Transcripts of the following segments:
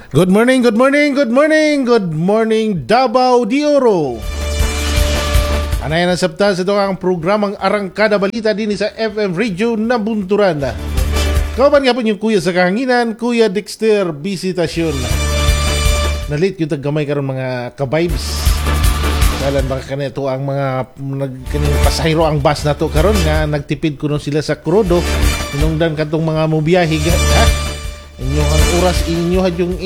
Good morning, good morning, good morning, good morning Davao de Oro. Anayan ang sabta sa ito ang programang Arangkada Balita din sa FM Radio Nabunturan. Kauban nga po yung kuya sa kahanginan, Kuya Dexter Visitasyon. Nalit yung taggamay karon mga ka-vibes. Kalan baka kanito ang mga pasahero ang bus na to karon nga nagtipid ko nun sila sa Kurodo. Inungdan katong mga mubiyahe ha? Inyong ang oras inyohan yung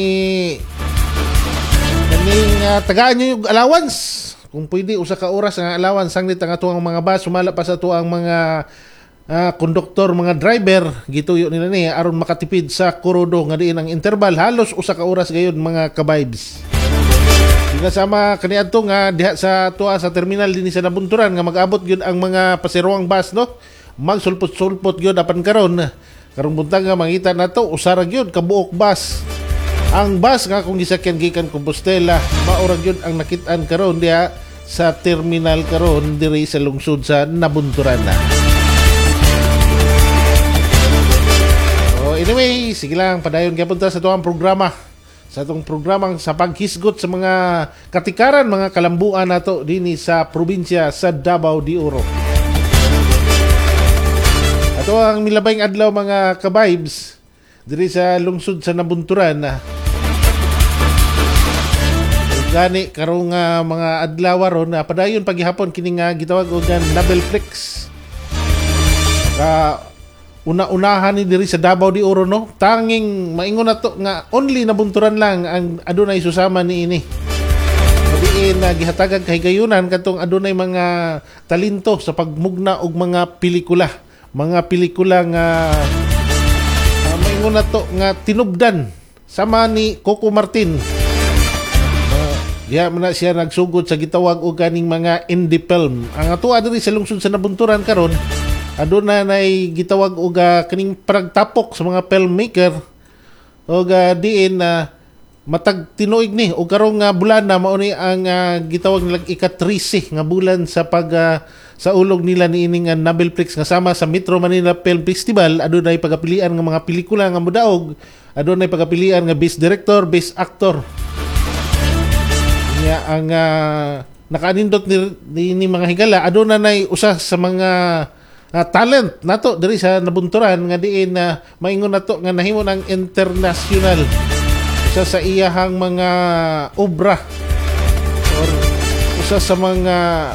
tagaan nyo yung allowance. Kung pwede usa ka oras ang allowance sanglit ang ato ang mga bus sumala pa sa ato ang mga konduktor, mga driver gituyo nila ni aron makatipid sa Kurodo nga diin ang interval halos usa ka oras gayon mga ka-vibes. Kasama kaniadto nga diha sa tuwa sa terminal dinhi sa Nabunturan nga mag-abot gyud ang mga paseroang bus no. Magsulpot-sulpot gyud apan karon karong buntag nga mangita nato usara gyud kabuok bus. Ang bus nga kung gisakyan gikan Compostela maura gyud ang nakit-an karon diha sa terminal karon diri sa lungsod sa Nabunturan na. Anyway, sige lang padayon gyapon ta sa tuwang programa. Sa itong programang sa paghisgot sa mga katikaran, mga kalambuan nato dinhi sa probinsya sa Davao de Oro. Ato ang milabayng adlaw mga ka-vibes diri sa lungsod sa Nabunturan. Gani karong mga adlaw ron padayon paghihapon kini nga gitawag og Nabelplex. Una-unahan ni diri sa Davao de Oro no tanging maingon nato nga only Nabunturan lang ang adunay susama ni ini diin gihatagan kahigayunan katong adunay mga talento sa pagmugna og mga pelikula nga maingon nato nga tinubdan sama ni Coco Martin diha man siya nagsugod sa gitawag og kaning mga indie film ang atoa diri sa lungsod sa Nabunturan karon aduna nay gitawag og kaning pragtapok sa mga filmmaker og diin matag tinuig ni og karong bulan na mao ni ang gitawag nilang ika-13 nga bulan sa sa ulog nila niining Nabelplex nga sama sa Metro Manila Film Festival adunay pagapilian nga mga pelikula nga modaog adunay pagapilian nga best director, best actor nya ang nakaanindot ni mga higala aduna nay usa sa mga talent nato diri sa Nabunturan nga diin maingon nato nga nahimo ng international usa sa iyahang mga obra or usa sa mga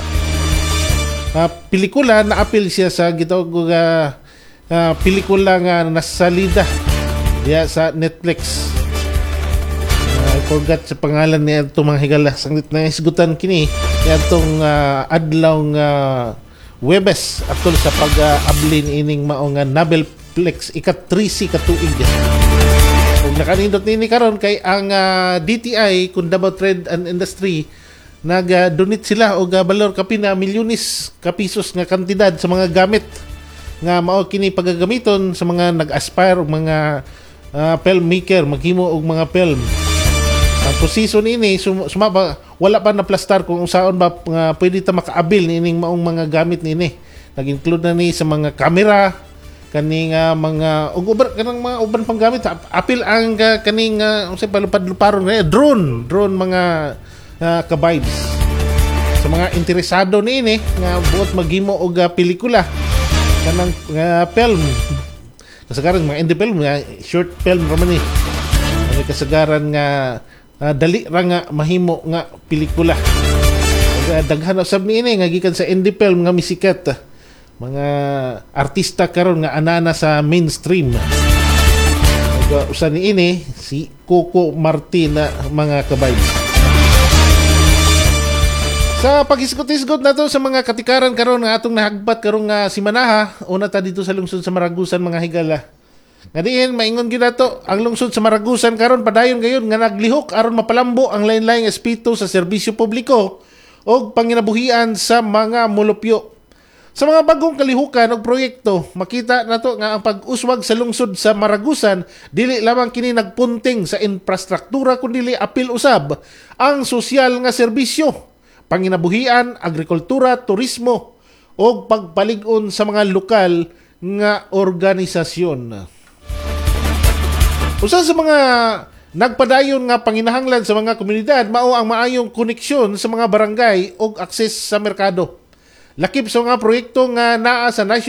pelikula na apil siya sa gitawag pelikula nga nasalida diya sa Netflix. I forgot sa pangalan niya itong mga higala sanglit na isgutan kini itong adlaw nga Webes atol sa pag-ablin ining maong Nabelplex ika-13 katuig. Kung nakanindot nini karon kay ang DTI kun Davao Trade and Industry nag-donate sila og balor kapin na milyones ka pisos nga kantidad sa mga gamit nga mao kini pagagamiton sa mga nag-aspire og mga filmmaker maghimo og mga film. Ang proseso nini sumaba wala pa na plastar kung usaon ba pwede ta makaabil nining maong mga gamit nini. Nag-include na ni sa mga camera kaning mga kanang mga uban pang gamit apil ang kaning unsay palupad-luparon drone mga ka-vibes. Sa mga interesado niini nga buot maghimo og pelikula kanang film. Kasagaran mga indie film short film ra man ni. May kasagaran nga dali ra nga mahimo nga pelikula. Daghan usab niini nga gikan sa indie film nga misikat. Mga artista karon nga anana sa mainstream. Usa niini si Coco Martin mga ka-vibes. Sa paghisgot-hisgot nato sa mga katikaran karon nga atong nahagbat karon nga si Manaha una ta dito sa lungsod sa Maragusan mga higala. Ngadiin maingon gyud nato ang lungsod sa Maragusan karon padayon gayon nga naglihok aron mapalambo ang lain-laing espiritu sa serbisyo publiko og panginabuhian sa mga molupyo. Sa mga bagong kalihukan og proyekto, makita nato nga ang pag-uswag sa lungsod sa Maragusan dili lamang kini nagpunting sa infrastruktura kundi apil usab ang sosyal nga serbisyo, panginabuhian, agrikultura, turismo og pagpalig-on sa mga lokal nga organisasyon. Usa sa mga Nagpadayon nga panginahanglan sa mga komunidad mao ang maayong koneksyon sa mga barangay ug akses sa merkado. Lakip sa mga proyekto nga naa sa